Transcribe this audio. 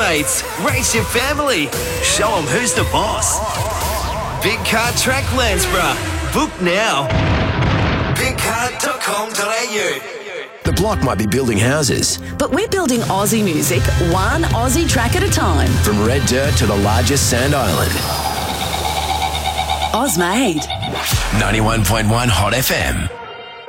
mates. Race your family. Show them who's the boss. Big Car Track Landsborough. Book now. bigcar.com.au. The block might be building houses. But we're building Aussie music, one Aussie track at a time. From red dirt to the largest sand island. Ozmade. 91.1 Hot FM.